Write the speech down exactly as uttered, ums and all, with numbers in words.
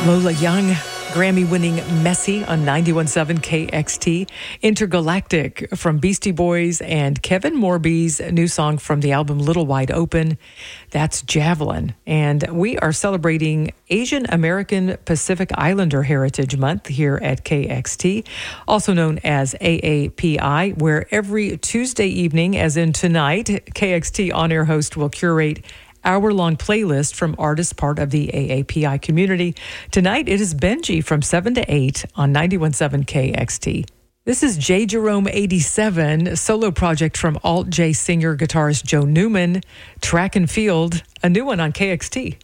Lola Young, Grammy-winning Messy on ninety-one point seven K X T. Intergalactic from Beastie Boys and Kevin Morby's new song from the album Little Wide Open. That's Javelin. And we are celebrating Asian American Pacific Islander Heritage Month here at K X T, also known as A A P I, where every Tuesday evening, as in tonight, K X T on-air host will curate hour-long playlist from artists part of the A A P I community. Tonight, it is Benji from seven to eight on ninety-one point seven K X T. This is J. Jerome eighty-seven, solo project from alt-J singer-guitarist Joe Newman, Track and Field, a new one on K X T.